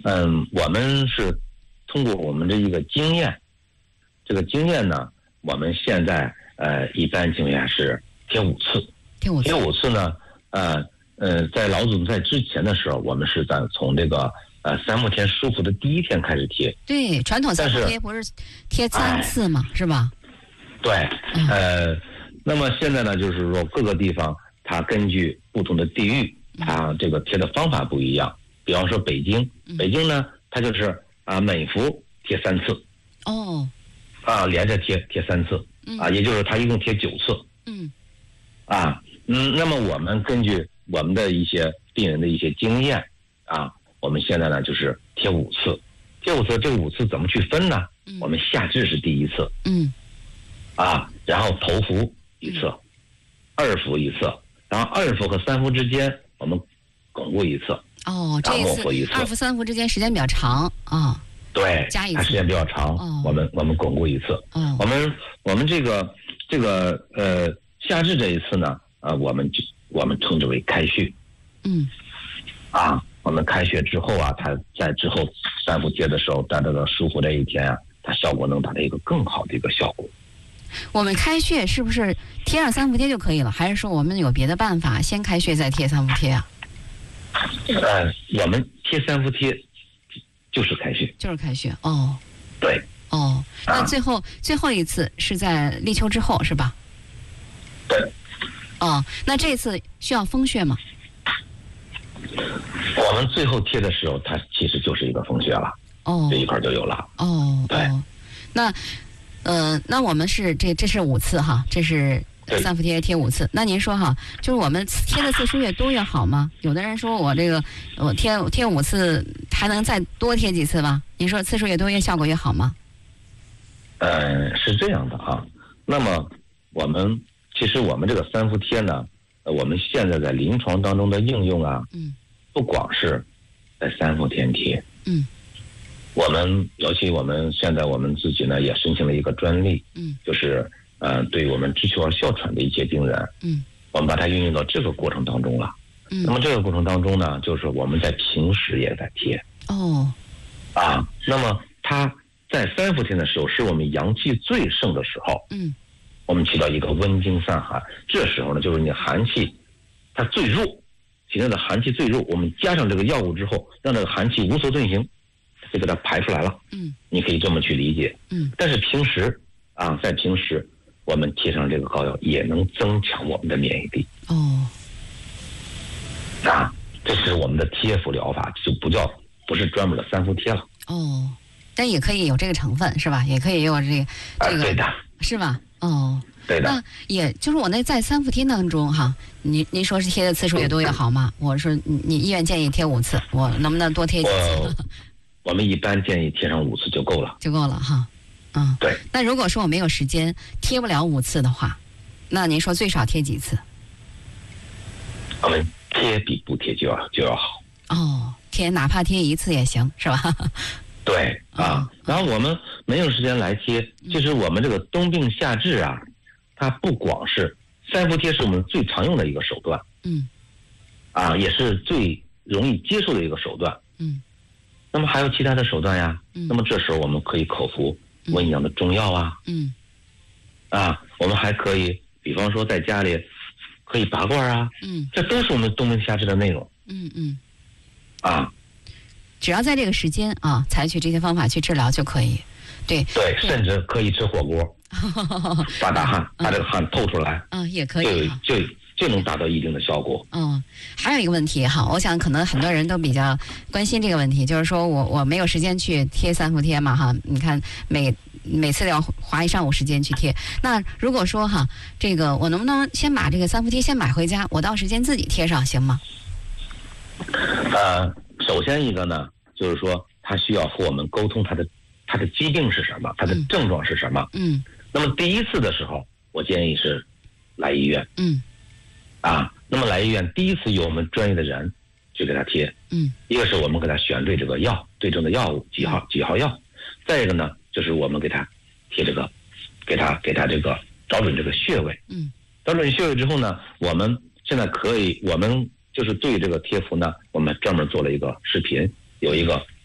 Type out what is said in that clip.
我们是通过我们的一个经验，这个经验呢，我们现在一般情况下是贴5次。贴5次呢，在老祖宗在之前的时候，我们是从这个三伏天舒服的第一天开始贴。 对，传统三伏贴不是贴3次嘛，是吧？ 对，那么现在呢，就是说各个地方它根据不同的地域，它这个贴的方法不一样。比方说北京呢，它就是每幅贴3次。 哦。 连着贴3次。也就是它一共贴9次。那么我们根据我们的一些病人的一些经验我们现在呢就是贴5次。贴5次，这个5次怎么去分呢？我们下肢是第一次。然后头伏一次，2伏一次，然后2伏和3伏之间我们巩固一次。 这一次2伏3伏之间时间比较长啊。 对， 加一次， 它时间比较长。我们巩固一次。我们这个下肢这一次呢，我们称之为开穴。我们开穴之后它在之后3伏贴的时候，在这个舒服这一天它效果能达到一个更好的一个效果。 我们开穴是不是贴上3伏贴就可以了？还是说我们有别的办法，先开穴再贴3伏贴啊？ 我们贴3伏贴就是开穴。 就是开穴。 对。 那最后一次是在立秋之后是吧？ 对。 那这次需要封穴吗？ 我们最后贴的时候，它其实就是一个封穴了。这一块就有了。 对。那我们是这是5次哈，这是3伏贴5次。那您说就是我们贴的次数越多越好吗？有的人说我贴5次还能再多贴几次吗？您说次数越多越效果越好吗？ 是这样的那么其实我们这个3伏贴呢，我们现在在临床当中的应用不光是在3伏天贴。尤其我们现在我们自己呢也申请了一个专利。就是对我们支气管哮喘的一些病人，我们把它运用到这个过程当中了。那么这个过程当中呢，就是我们在平时也在贴。那么它在3伏天的时候，是我们阳气最盛的时候。我们起到一个温经散寒。这时候呢，就是你寒气它最弱，体内的寒气最弱，我们加上这个药物之后，让这个寒气无所遁形，就给它排出来了。你可以这么去理解。但是平时在平时我们贴上这个膏药也能增强我们的免疫力。这是我们的贴敷疗法，就不是专门的3伏贴了。 但也可以有这个成分是吧？也可以有这个对的， 是吧？ 对的。 那也就是我在3伏贴当中您说是贴的次数越多越好吗？我说你医院建议贴5次，我能不能多贴几次？ 我们一般建议贴上5次就够了。 对。那如果说我没有时间贴不了5次的话，那您说最少贴几次？ 我们贴比不贴就要好。 哪怕贴1次也行是吧？ 对。然后我们没有时间来贴，其实我们这个冬病夏治它不光是3伏贴是我们最常用的一个手段。也是最容易接受的一个手段。那么还有其他的手段呀。那么这时候我们可以口服温阳的中药我们还可以比方说在家里可以拔罐这都是我们冬病夏治的内容。 只要在这个时间采取这些方法去治疗就可以。对， 甚至可以吃火锅发大汗，把这个汗透出来也可以就能达到一定的效果。 还有一个问题我想可能很多人都比较关心这个问题，就是说我没有时间去贴3伏贴嘛你看每次都要花一上午时间去贴。那如果说这个我能不能先把这个3伏贴先买回家，我到时间自己贴上行吗？ 首先一个呢，就是说他需要和我们沟通他的疾病是什么，他的症状是什么。那么第一次的时候，我建议是来医院。那么来医院第一次由我们专业的人去给他贴。一个是我们给他选对这个药，对症的药物几号药。再一个呢，就是我们给他贴这个，给他这个找准这个穴位。找准穴位之后呢，我们现在我们就是对这个贴敷呢，我们专门做了一个视频，有一个